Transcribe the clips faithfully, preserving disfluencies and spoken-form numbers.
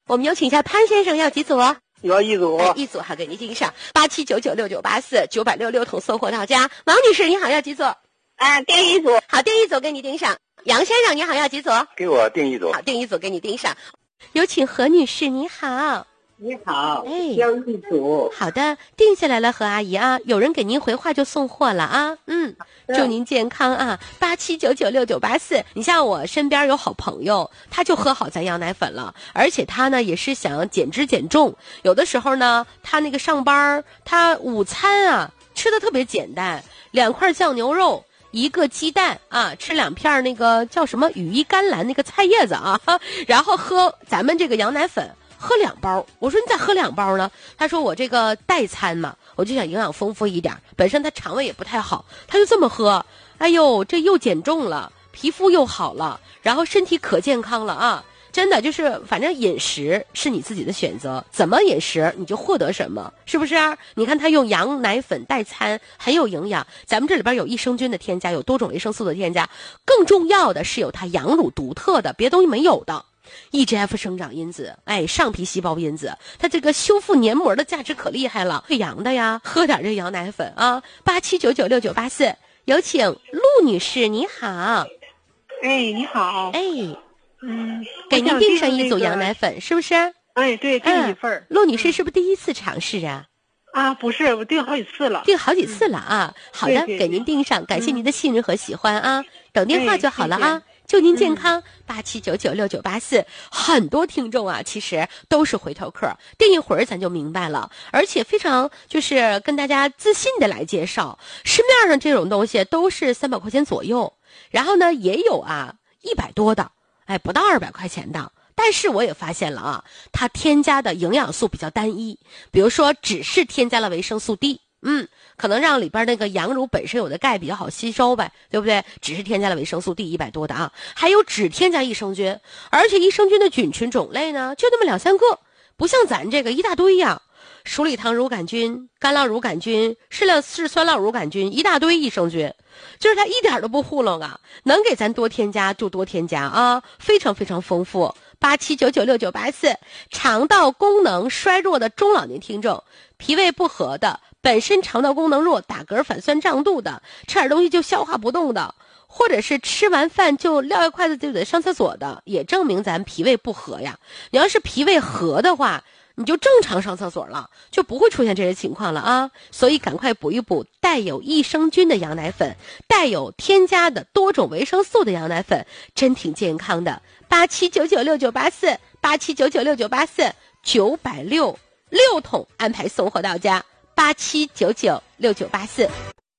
我们有请一下潘先生，要几组？ 要一组。 哎、一组好，给您订上八七九九六九八四九百六六桶送货到家。王女士你好，要几组？ 啊，订一组。 好，订一组给你订上。杨先生你好，要几组？ 给我订一组。 好，订一组给你订上。有请何女士，你好。 你好， 哎， 要一组。 好的，定下来了，何阿姨啊，有人给您回话就送货了啊。嗯，祝您健康啊。八七九九六九八四，你像我身边有好朋友，他就喝好咱羊奶粉了，而且他呢也是想减脂减重。有的时候呢，他那个上班，他午餐啊吃的特别简单，两块酱牛肉。一个鸡蛋啊，吃两片那个叫什么羽衣甘蓝那个菜叶子啊，然后喝咱们这个羊奶粉，喝两包。我说你咋喝两包呢？他说我这个代餐嘛，我就想营养丰富一点，本身他肠胃也不太好，他就这么喝。哎呦，这又减重了，皮肤又好了，然后身体可健康了啊！真的就是，反正饮食是你自己的选择，怎么饮食你就获得什么，是不是啊？你看他用羊奶粉代餐，很有营养。咱们这里边有益生菌的添加，有多种维生素的添加，更重要的是有它羊乳独特的，别的东西没有的 E G F 生长因子，哎，上皮细胞因子，它这个修复黏膜的价值可厉害了。退羊的呀，喝点这羊奶粉啊。八七九九六九八四，有请陆女士，你好。 哎，你好。 哎。 嗯， 给您订上一组羊奶粉，是不是？ 哎，对，订一份、嗯。 陆女士是不是第一次尝试啊？ 啊，不是，我订好几次了。 订好几次了啊！嗯、好的， 对对对， 给您订上，感谢您的信任和喜欢啊！嗯、等电话就好了啊！ 哎、 祝您健康。八七九九六九八四，很多听众啊，其实都是回头客，订一会儿咱就明白了，而且非常就是跟大家自信的来介绍，市面上这种东西都是三百块钱左右，然后呢也有啊一百多的。哎，不到二百块钱的，但是我也发现了啊，它添加的营养素比较单一，比如说只是添加了维生素 D， 嗯，可能让里边那个羊乳本身有的钙比较好吸收呗，对不对？只是添加了维生素 D 一百多的啊，还有只添加益生菌，而且益生菌的菌群种类呢，就那么两三个，不像咱这个一大堆呀。鼠李糖乳杆菌、干酪乳杆菌、适量嗜酸酪乳杆菌，一大堆益生菌，就是它一点都不糊弄啊，能给咱多添加就多添加啊，非常非常丰富。八七九九六九八四，肠道功能衰弱的中老年听众，脾胃不和的，本身肠道功能弱，打嗝、反酸、胀肚的，吃点东西就消化不动的，或者是吃完饭就撂一筷子就得上厕所的，也证明咱脾胃不和呀。你要是脾胃和的话，你就正常上厕所了，就不会出现这些情况了啊！所以赶快补一补带有益生菌的羊奶粉，带有添加的多种维生素的羊奶粉，真挺健康的。八七九九六九八四，八七九九六九八四，九百六六桶安排送货到家。八七九九六九八四。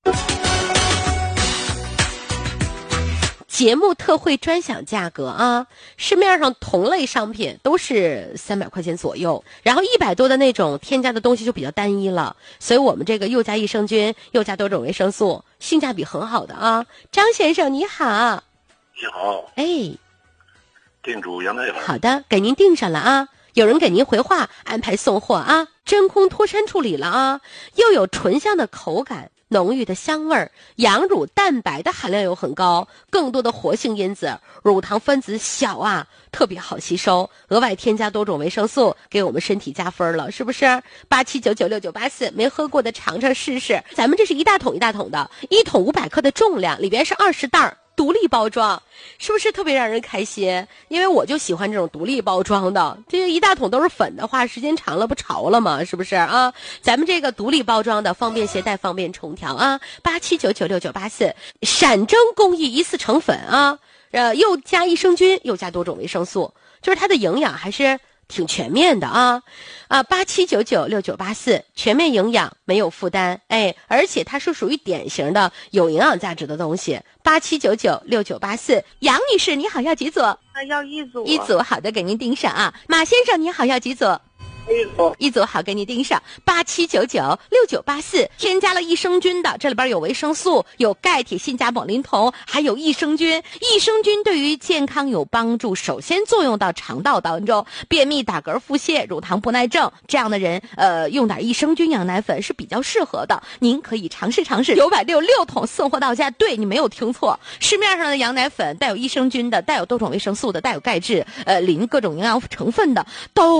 节目特惠专享价格啊，市面上同类商品都是三百块钱左右，然后一百多的那种添加的东西就比较单一了，所以我们这个又加益生菌又加多种维生素，性价比很好的啊。张先生你好。 你好。 哎， 订主羊奶粉。 好的，给您订上了啊，有人给您回话安排送货啊，真空脱参处理了啊，又有醇香的口感，浓郁的香味儿，羊乳蛋白的含量又很高，更多的活性因子，乳糖分子小啊，特别好吸收，额外添加多种维生素，给我们身体加分了，是不是？八七九九六九八四，没喝过的尝尝试试。咱们这是一大桶一大桶的，一桶五百克的重量，里边是二十袋儿。独立包装是不是特别让人开心？因为我就喜欢这种独立包装的，这个一大桶都是粉的话，时间长了不潮了吗？是不是啊？咱们这个独立包装的，方便携带，方便冲调啊。八七九九六九八四，闪蒸工艺一次成粉啊，呃，又加益生菌，又加多种维生素，就是它的营养还是挺全面的啊啊！八七九九六九八四，全面营养，没有负担，哎，而且它是属于典型的有营养价值的东西。八七九九六九八四，杨女士你好，要几组？ 啊，要一组。 一组，好的，给您订上啊。马先生你好，要几组？ 一组。 一组好，给您订上。八七九九六九八四，添加了益生菌的，这里边有维生素，有钙、铁、锌、钾、锰、磷、铜，还有益生菌。益生菌对于健康有帮助，首先作用到肠道当中，便秘、打嗝、腹泻、乳糖不耐症这样的人，呃，用点益生菌羊奶粉是比较适合的。您可以尝试尝试。九百六六桶送货到家，对，你没有听错，市面上的羊奶粉带有益生菌的，带有多种维生素的，带有钙质、呃磷各种营养成分的都。